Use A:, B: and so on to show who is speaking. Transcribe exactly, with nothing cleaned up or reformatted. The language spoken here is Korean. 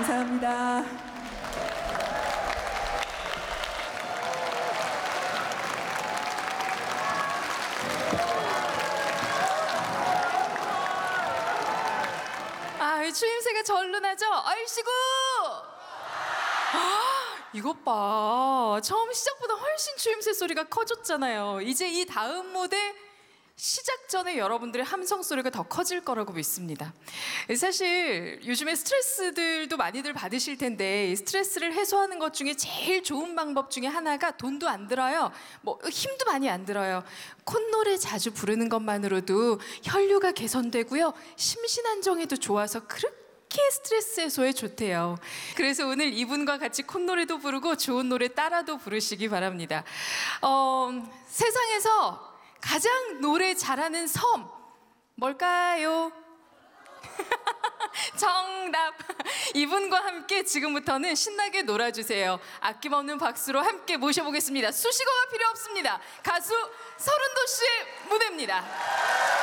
A: 감사합니다.
B: 아, 추임새가 절로 나죠? 얼씨구! 아, 이것 봐. 처음 시작보다 훨씬 추임새 소리가 커졌잖아요. 이제 이 다음 무대 시작 전에 여러분들의 함성 소리가 더 커질 거라고 믿습니다. 사실 요즘에 스트레스들도 많이들 받으실 텐데, 스트레스를 해소하는 것 중에 제일 좋은 방법 중에 하나가 돈도 안 들어요. 뭐 힘도 많이 안 들어요. 콧노래 자주 부르는 것만으로도 혈류가 개선되고요, 심신안정에도 좋아서 그렇게 스트레스 해소에 좋대요. 그래서 오늘 이분과 같이 콧노래도 부르고 좋은 노래 따라도 부르시기 바랍니다. 어, 세상에서 가장 노래 잘하는 섬 뭘까요? 정답! 이분과 함께 지금부터는 신나게 놀아주세요. 아낌없는 박수로 함께 모셔보겠습니다. 수식어가 필요 없습니다. 가수 서른도 씨의 무대입니다.